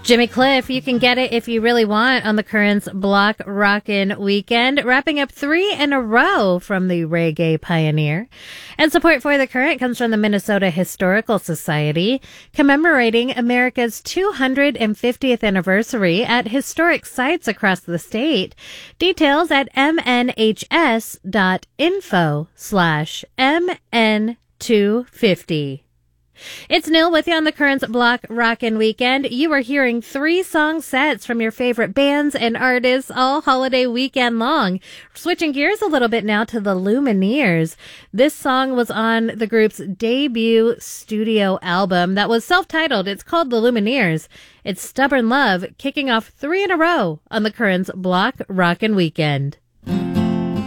Jimmy Cliff, you can get it if you really want on the Currents Block Rockin' Weekend, wrapping up 3 in a row from the Reggae Pioneer. And support for The Current comes from the Minnesota Historical Society, commemorating America's 250th anniversary at historic sites across the state. Details at mnhs.info/mn250. It's Neil with you on the Currents Block Rockin' Weekend. You are hearing 3 song sets from your favorite bands and artists all holiday weekend long. Switching gears a little bit now to the Lumineers. This song was on the group's debut studio album that was self-titled. It's called The Lumineers. It's Stubborn Love, kicking off 3 in a row on the Currents Block Rockin' Weekend.